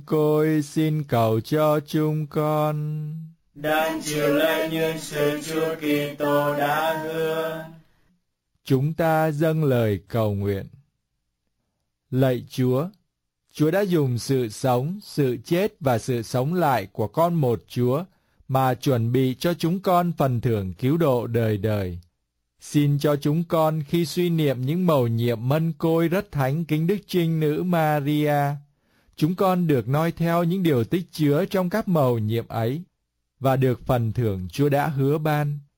Côi xin cầu cho chúng con. Đang chịu lễ như sự Chúa Kitô đã hứa. Chúng ta dâng lời cầu nguyện. Lạy Chúa, Chúa đã dùng sự sống, sự chết và sự sống lại của con một Chúa mà chuẩn bị cho chúng con phần thưởng cứu độ đời đời. Xin cho chúng con khi suy niệm những mầu nhiệm mân côi rất thánh kính Đức Trinh Nữ Maria, chúng con được noi theo những điều tích chứa trong các mầu nhiệm ấy và được phần thưởng Chúa đã hứa ban.